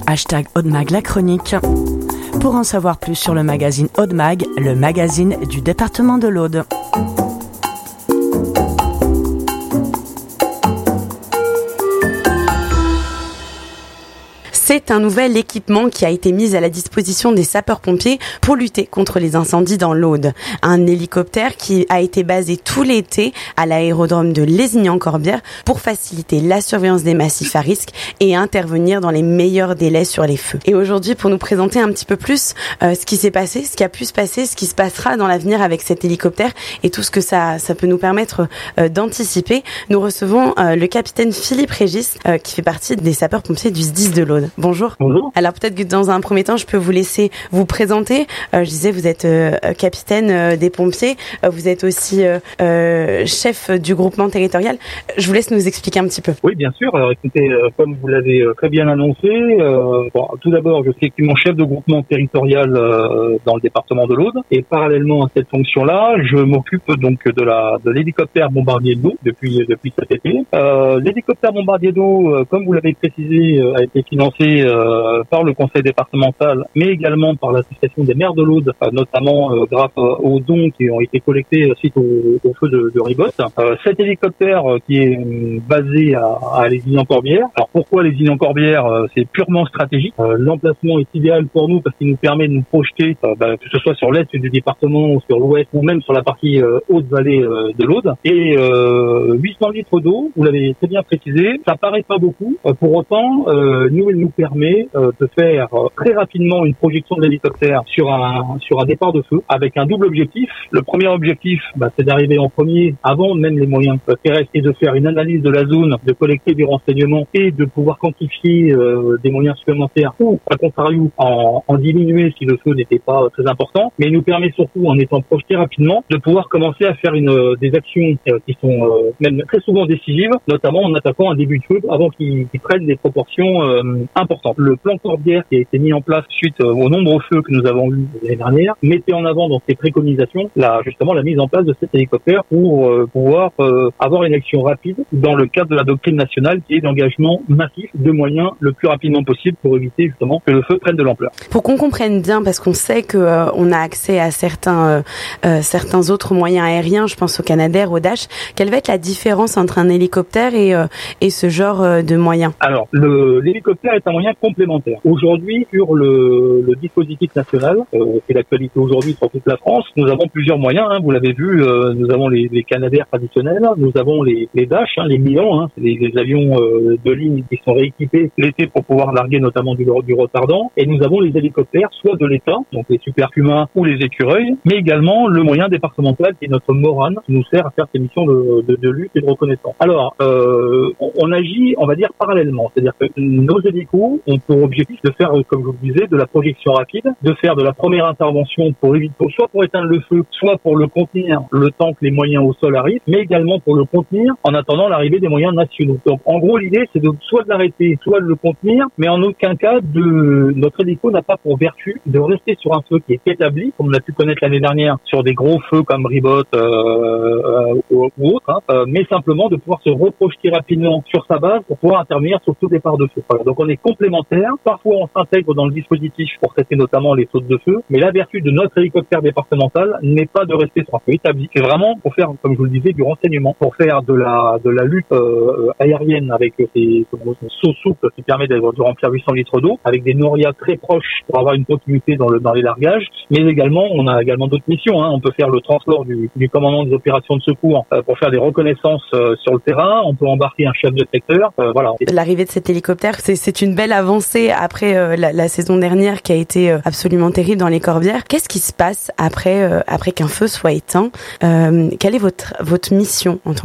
#Aude-Mag la chronique. Pour en savoir plus sur le magazine Aude-Mag, le magazine du département de l'Aude. C'est un nouvel équipement qui a été mis à la disposition des sapeurs-pompiers pour lutter contre les incendies dans l'Aude. Un hélicoptère qui a été basé tout l'été à l'aérodrome de Lézignan-Corbière pour faciliter la surveillance des massifs à risque et intervenir dans les meilleurs délais sur les feux. Et aujourd'hui, pour nous présenter un petit peu plus ce qui s'est passé, ce qui a pu se passer, ce qui se passera dans l'avenir avec cet hélicoptère et tout ce que ça peut nous permettre d'anticiper, nous recevons le capitaine Philippe Régis qui fait partie des sapeurs-pompiers du SDIS de l'Aude. Bonjour. Bonjour. Alors peut-être que dans un premier temps, je peux vous laisser vous présenter. Je disais, vous êtes capitaine des pompiers. Vous êtes aussi chef du groupement territorial. Je vous laisse nous expliquer un petit peu. Oui, bien sûr. Alors écoutez, comme vous l'avez très bien annoncé, tout d'abord, je suis effectivement chef de groupement territorial dans le département de l'Aude. Et parallèlement à cette fonction-là, je m'occupe donc de l'hélicoptère bombardier d'eau depuis cet été. L'hélicoptère bombardier d'eau, comme vous l'avez précisé, a été financé par le conseil départemental, mais également par l'association des maires de l'Aude, notamment grâce aux dons qui ont été collectés suite au feu de Ribot. Cet hélicoptère qui est basé à Lézignan-Corbière. Alors pourquoi Lézignan-Corbière? C'est purement stratégique. L'emplacement est idéal pour nous parce qu'il nous permet de nous projeter, que ce soit sur l'est du département, ou sur l'ouest, ou même sur la partie haute vallée de l'Aude. Et 800 litres d'eau, vous l'avez très bien précisé, ça paraît pas beaucoup. Pour autant, nous, il nous permet de faire très rapidement une projection de l'hélicoptère sur un départ de feu avec un double objectif. Le premier objectif, c'est d'arriver en premier avant même les moyens terrestres et de faire une analyse de la zone, de collecter des renseignements et de pouvoir quantifier des moyens supplémentaires ou, à contrario, en diminuer si le feu n'était pas très important. Mais il nous permet surtout, en étant projeté rapidement, de pouvoir commencer à faire des actions qui sont même très souvent décisives, notamment en attaquant un début de feu avant qu'il prenne des proportions important. Le plan Corbière qui a été mis en place suite aux nombreux feux que nous avons eus l'année dernière mettait en avant dans ses préconisations justement la mise en place de cet hélicoptère pour pouvoir avoir une action rapide dans le cadre de la doctrine nationale qui est d'engagement massif de moyens le plus rapidement possible pour éviter justement que le feu prenne de l'ampleur. Pour qu'on comprenne bien, parce qu'on sait que on a accès à certains autres moyens aériens, je pense au Canadair, au Dash, quelle va être la différence entre un hélicoptère et ce genre de moyens? Alors, l'hélicoptère est un moyen complémentaire. Aujourd'hui, sur le dispositif national, c'est l'actualité aujourd'hui sur toute la France, nous avons plusieurs moyens, vous l'avez vu, nous avons les Canadair traditionnels, nous avons les Dash, les Milan, c'est les avions de ligne qui sont rééquipés l'été pour pouvoir larguer notamment du retardant, et nous avons les hélicoptères, soit de l'État, donc les Super Puma ou les Écureuils, mais également le moyen départemental qui est notre Morane, qui nous sert à faire ces missions de lutte et de reconnaissance. Alors, on agit, on va dire, parallèlement, c'est-à-dire que nos hélicos ont pour objectif de faire, comme je vous le disais, de la projection rapide, de faire de la première intervention soit pour éteindre le feu, soit pour le contenir le temps que les moyens au sol arrivent, mais également pour le contenir en attendant l'arrivée des moyens nationaux. Donc en gros, l'idée c'est soit de l'arrêter, soit de le contenir, mais en aucun cas notre hélico n'a pas pour vertu de rester sur un feu qui est établi, comme on a pu connaître l'année dernière sur des gros feux comme Ribot ou autres, mais simplement de pouvoir se reprojeter rapidement sur sa base pour pouvoir intervenir sur tout départ de feu. Voilà, donc on est complémentaires. Parfois, on s'intègre dans le dispositif pour traiter notamment les sautes de feu. Mais la vertu de notre hélicoptère départemental n'est pas de rester sur un feu établi. C'est vraiment pour faire, comme je vous le disais, du renseignement, pour faire de la lutte aérienne avec ces sauts souples qui permet de remplir 800 litres d'eau, avec des norias très proches pour avoir une continuité dans les largages. Mais également, on a également d'autres missions. On peut faire le transport du commandant des opérations de secours pour faire des reconnaissances sur le terrain. On peut embarquer un chef de secteur. Voilà. L'arrivée de cet hélicoptère, c'est une belle avancée après la saison dernière qui a été absolument terrible dans les Corbières. Qu'est-ce qui se passe après qu'un feu soit éteint? Quelle est votre mission en tant